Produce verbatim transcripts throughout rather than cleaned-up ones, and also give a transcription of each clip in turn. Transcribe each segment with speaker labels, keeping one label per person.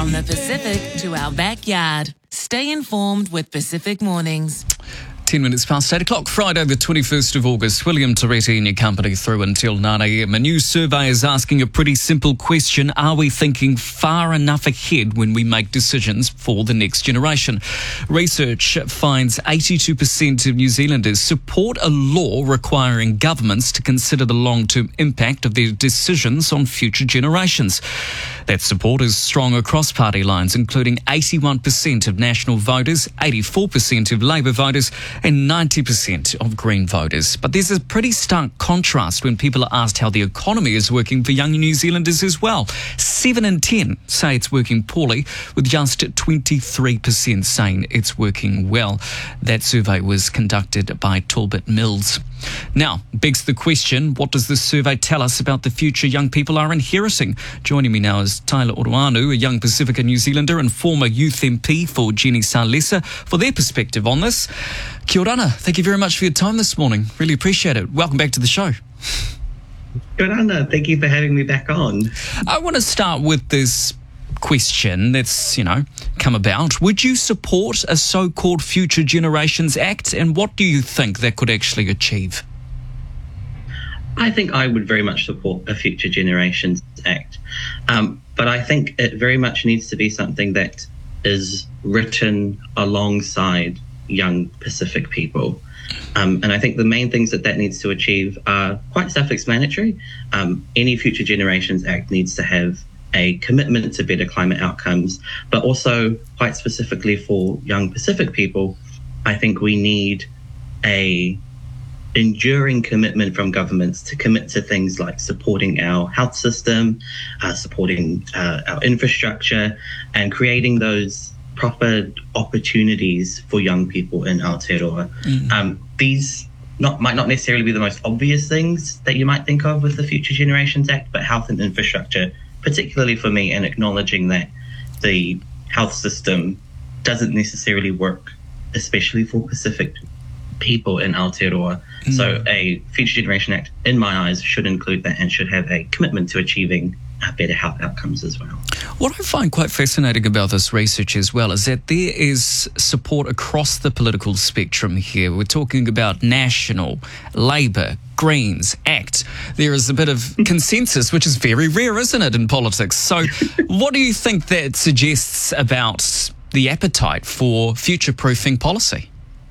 Speaker 1: From the Pacific to our backyard. Stay informed with Pacific Mornings.
Speaker 2: Ten minutes past eight o'clock, Friday the twenty-first of August. William Toretti in your company through until nine a.m. A new survey is asking a pretty simple question. Are we thinking far enough ahead when we make decisions for the next generation? Research finds eighty-two percent of New Zealanders support a law requiring governments to consider the long-term impact of their decisions on future generations. That support is strong across party lines, including eighty-one percent of National voters, eighty-four percent of Labour voters, and ninety percent of Green voters. But there's a pretty stark contrast when people are asked how the economy is working for young New Zealanders as well. Seven in ten say it's working poorly, with just twenty-three percent saying it's working well. That survey was conducted by Talbot Mills. Now, begs the question, what does this survey tell us about the future young people are inheriting? Joining me now is Tyler Oroanu, a young Pacifica New Zealander and former youth M P for Jenny Salesa, for their perspective on this. Kia ora, thank you very much for your time this morning. Really appreciate it. Welcome back to the show.
Speaker 3: Good on, thank you for having me back on.
Speaker 2: I want to start with this question that's, you know, come about. Would you support a so-called Future Generations Act, and what do you think that could actually achieve?
Speaker 3: I think I would very much support a Future Generations Act, um, but I think it very much needs to be something that is written alongside young Pacific people. Um, and I think the main things that that needs to achieve are quite self-explanatory. Um, any Future Generations Act needs to have a commitment to better climate outcomes, but also quite specifically for young Pacific people, I think we need a enduring commitment from governments to commit to things like supporting our health system, uh, supporting uh, our infrastructure, and creating those proper opportunities for young people in Aotearoa. Mm. Um, these not, might not necessarily be the most obvious things that you might think of with the Future Generations Act, but health and infrastructure, particularly for me, and acknowledging that the health system doesn't necessarily work, especially for Pacific people in Aotearoa. Mm. So a Future Generation Act, in my eyes, should include that and should have a commitment to achieving uh, better health outcomes as well.
Speaker 2: What I find quite fascinating about this research as well is that there is support across the political spectrum here. We're talking about National, Labour, Greens, ACT. There is a bit of consensus, which is very rare, isn't it, in politics? So what do you think that suggests about the appetite for future-proofing policy?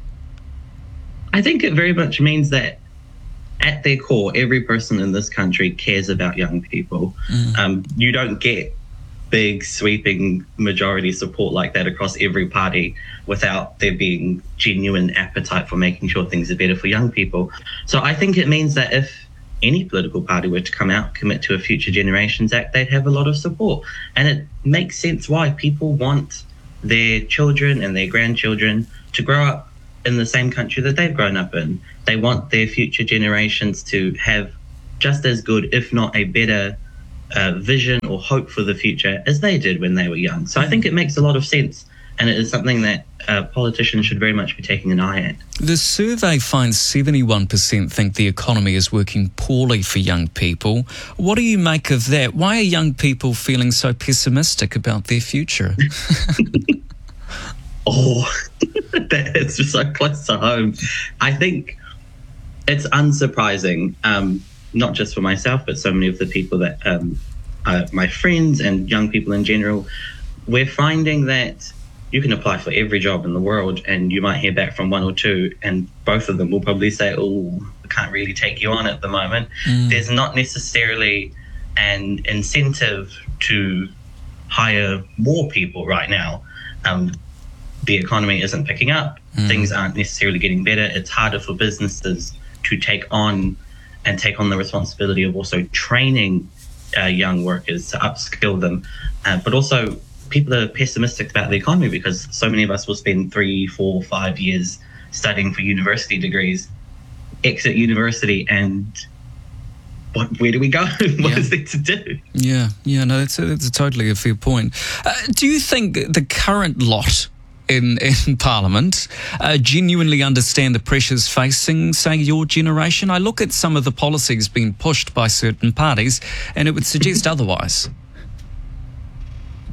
Speaker 3: I think it very much means that at their core, every person in this country cares about young people. Mm. Um, you don't get big, sweeping majority support like that across every party without there being genuine appetite for making sure things are better for young people. So I think it means that if any political party were to come out, commit to a Future Generations Act, they'd have a lot of support. And it makes sense why people want their children and their grandchildren to grow up in the same country that they've grown up in. They want their future generations to have just as good, if not a better, uh, vision or hope for the future as they did when they were young. So I think it makes a lot of sense, and it is something that uh, politicians should very much be taking an eye at.
Speaker 2: The survey finds seventy-one percent think the economy is working poorly for young people. What do you make of that? Why are young people feeling so pessimistic about their future?
Speaker 3: Oh, that's just so close to home. I think it's unsurprising, um, not just for myself, but so many of the people that um, are my friends and young people in general. We're finding that you can apply for every job in the world and you might hear back from one or two, and both of them will probably say, oh, we can't really take you on at the moment. Mm. There's not necessarily an incentive to hire more people right now. Um, the economy isn't picking up. Mm. Things aren't necessarily getting better. It's harder for businesses to take on and take on the responsibility of also training uh, young workers to upskill them. Uh, but also people are pessimistic about the economy because so many of us will spend three, four, five years studying for university degrees, exit university, and what, where do we go? What yeah. is there to do? Yeah,
Speaker 2: yeah, no, that's a, that's a totally a fair point. Uh, do you think the current lot in, in Parliament uh, genuinely understand the pressures facing, say, your generation? I look at some of the policies being pushed by certain parties and it would suggest otherwise.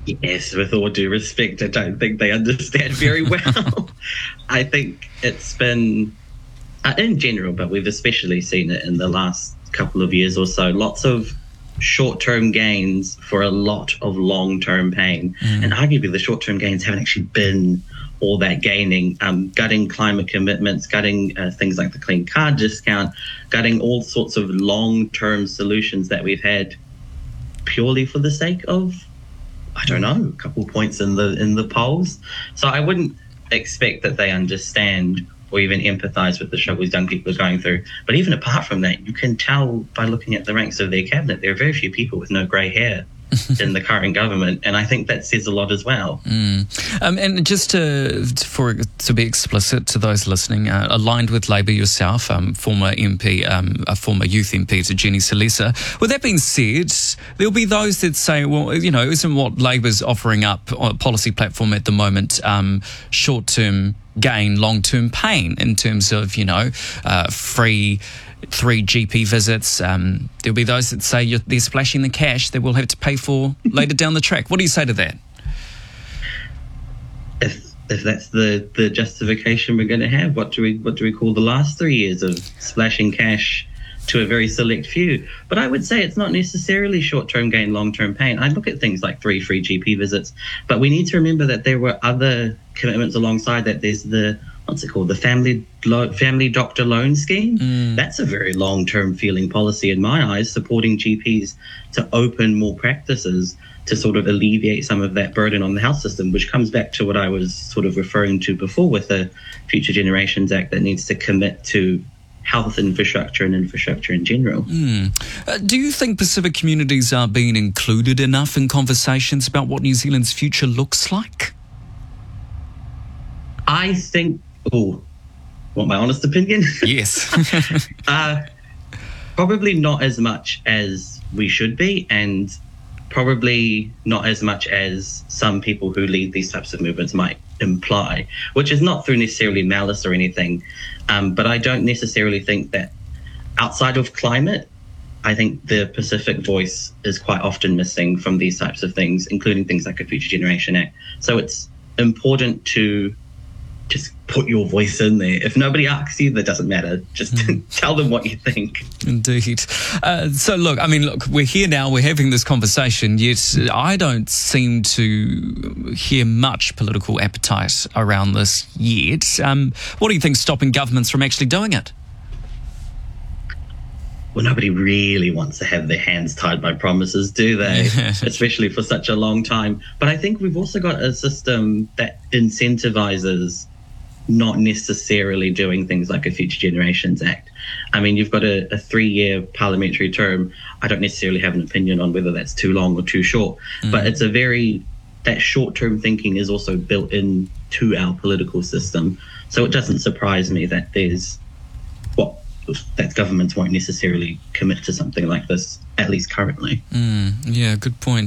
Speaker 3: Yes, with all due respect, I don't think they understand very well. I think it's been, uh, in general, but we've especially seen it in the last couple of years or so, lots of short-term gains for a lot of long-term pain. Mm. And arguably the short-term gains haven't actually been all that gaining, um, gutting climate commitments, gutting uh, things like the clean car discount, gutting all sorts of long-term solutions that we've had purely for the sake of, I don't know, a couple points in the in the polls. So I wouldn't expect that they understand or even empathize with the struggles young people are going through. But even apart from that, you can tell by looking at the ranks of their cabinet, there are very few people with no grey hair in the current government, and I think that says a lot as well.
Speaker 2: Mm. Um, and just to, for to be explicit to those listening, uh, aligned with Labour yourself, um, former M P, um, a former youth M P to Jenny Salesa. With that being said, there'll be those that say, well, you know, isn't what Labour's offering up on a policy platform at the moment um, short-term gain, long-term pain in terms of, you know, uh, free three G P visits. Um, there'll be those that say you're, they're splashing the cash that we'll have to pay for later down the track. What do you say to that?
Speaker 3: If if that's the, the justification we're going to have, what do we what do we call the last three years of splashing cash to a very select few? But I would say it's not necessarily short-term gain, long-term pain. I look at things like three free G P visits, but we need to remember that there were other commitments alongside that. There's the what's it called? The family lo- family doctor loan scheme. Mm. That's a very long-term feeling policy in my eyes, supporting G Ps to open more practices to sort of alleviate some of that burden on the health system, which comes back to what I was sort of referring to before with the Future Generations Act that needs to commit to health infrastructure and infrastructure in general.
Speaker 2: Mm. Uh, do you think Pacific communities are being included enough in conversations about what New Zealand's future looks like?
Speaker 3: I think, oh, want my honest opinion?
Speaker 2: Yes.
Speaker 3: uh, probably not as much as we should be, and probably not as much as some people who lead these types of movements might imply, which is not through necessarily malice or anything. Um, but I don't necessarily think that outside of climate, I think the Pacific voice is quite often missing from these types of things, including things like a Future Generation Act. So it's important to just put your voice in there. If nobody asks you, that doesn't matter. Just mm. tell them what you think.
Speaker 2: Indeed. Uh, so, look, I mean, look, we're here now, we're having this conversation, yet I don't seem to hear much political appetite around this yet. Um, what do you think's stopping governments from actually doing it?
Speaker 3: Well, nobody really wants to have their hands tied by promises, do they? Especially for such a long time. But I think we've also got a system that incentivizes not necessarily doing things like a Future Generations Act. I mean, you've got a, a three-year parliamentary term. I don't necessarily have an opinion on whether that's too long or too short, mm. but it's a very, that short-term thinking is also built into our political system. So it doesn't surprise me that there's, what, that governments won't necessarily commit to something like this, at least currently.
Speaker 2: Mm, yeah, good point.